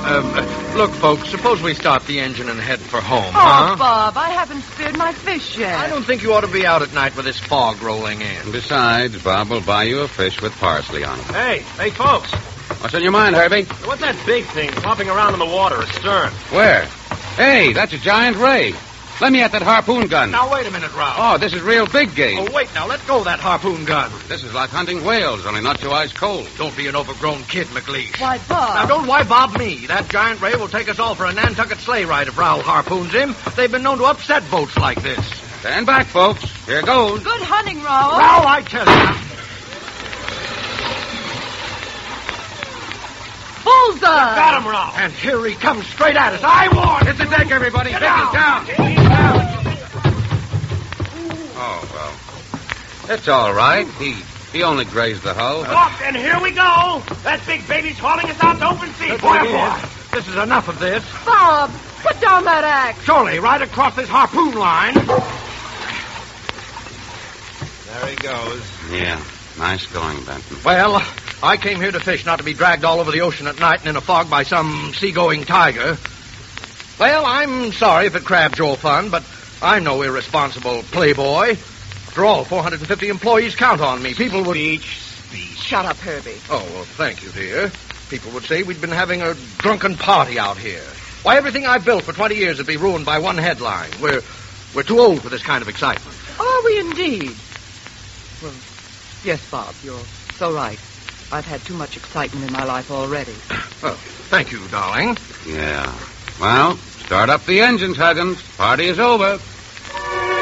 Look, folks, suppose we start the engine and head for home, Oh, Bob, I haven't speared my fish yet. I don't think you ought to be out at night with this fog rolling in. Besides, Bob will buy you a fish with parsley on it. Hey, folks. What's on your mind, Herbie? What's that big thing flopping around in the water astern? Where? Hey, that's a giant ray. Let me at that harpoon gun. Now, wait a minute, Ralph. Oh, this is real big game. Oh, wait, now, let go of that harpoon gun. This is like hunting whales, only not so ice cold. Don't be an overgrown kid, McLeish. Why, Bob? Now, don't why Bob me. That giant ray will take us all for a Nantucket sleigh ride if Raoul harpoons him. They've been known to upset boats like this. Stand back, folks. Here goes. Good hunting, Raoul. Raoul, I tell you. Bullseye! Got him, Ralph. And here he comes straight at us. I warn. Hit the deck, everybody. Get Get down. down. Down. Oh, well. It's all right. He only grazed the hull. Up, and here we go. That big baby's hauling us out to open sea. Boy. This is enough of this. Bob, put down that axe. Surely, right across this harpoon line. There he goes. Yeah, nice going, Benton. Well, I came here to fish, not to be dragged all over the ocean at night and in a fog by some seagoing tiger. Well, I'm sorry if it crabbed your fun, but I'm no irresponsible playboy. After all, 450 employees count on me. People would... Speech. Shut up, Herbie. Oh, well, thank you, dear. People would say we'd been having a drunken party out here. Why, everything I've built for 20 years would be ruined by one headline. We're too old for this kind of excitement. Are we indeed? Well, yes, Bob, you're so right. I've had too much excitement in my life already. Well, thank you, darling. Yeah. Well, start up the engines, Huggins. Party is over.